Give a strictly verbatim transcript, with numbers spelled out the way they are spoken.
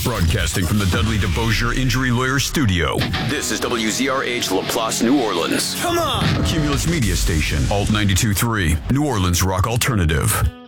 Broadcasting from the Dudley DeBosier Injury Lawyer Studio. This is W Z R H LaPlace, New Orleans. Come on! A Cumulus Media Station, Alt ninety-two point three, New Orleans Rock Alternative.